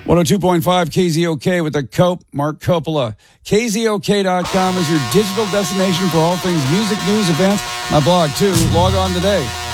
102.5 KZOK with the Cope, Mark Coppola. KZOK.com is your digital destination for all things music, news, events. My blog, too. Log on today.